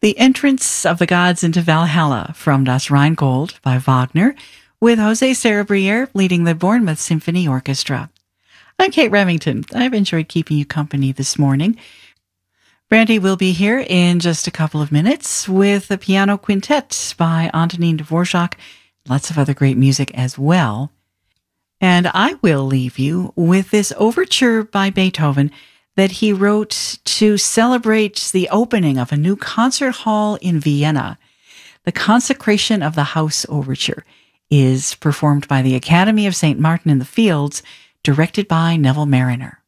The Entrance of the Gods into Valhalla from Das Rheingold by Wagner, with Jose Sarabrier leading the Bournemouth Symphony Orchestra. I'm Kate Remington. I've enjoyed keeping you company this morning. Brandy will be here in just a couple of minutes with a piano quintet by Antonin Dvorak, lots of other great music as well. And I will leave you with this overture by Beethoven that he wrote to celebrate the opening of a new concert hall in Vienna. The Consecration of the House Overture is performed by the Academy of St. Martin in the Fields, directed by Neville Mariner.